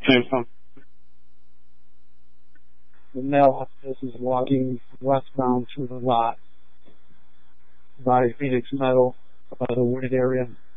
The male is walking westbound through the lot by Phoenix Meadow, by the wooded area.